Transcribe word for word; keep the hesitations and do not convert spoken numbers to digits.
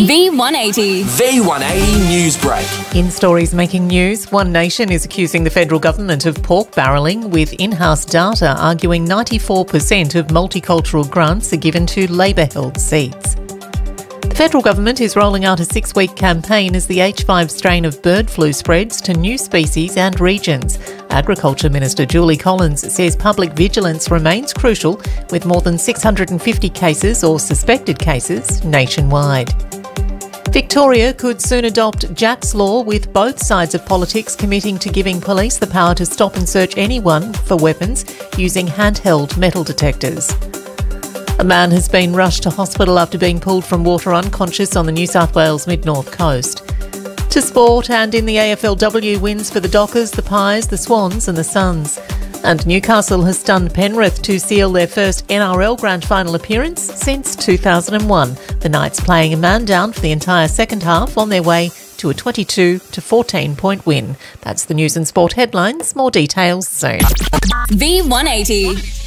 V one eighty. V one eighty Newsbreak. In stories making news, One Nation is accusing the federal government of pork barrelling, with in-house data arguing ninety-four percent of multicultural grants are given to Labor-held seats. The federal government is rolling out a six-week campaign as the H five strain of bird flu spreads to new species and regions. Agriculture Minister Julie Collins says public vigilance remains crucial, with more than six hundred fifty cases or suspected cases nationwide. Victoria could soon adopt Jack's Law, with both sides of politics committing to giving police the power to stop and search anyone for weapons using handheld metal detectors. A man has been rushed to hospital after being pulled from water unconscious on the New South Wales mid-north coast. To sport, and in the A F L W, wins for the Dockers, the Pies, the Swans and the Suns. And Newcastle has stunned Penrith to seal their first N R L Grand Final appearance since two thousand one. The Knights playing a man down for the entire second half on their way to a twenty-two to fourteen point win. That's the news and sport headlines. More details soon. V one eighty.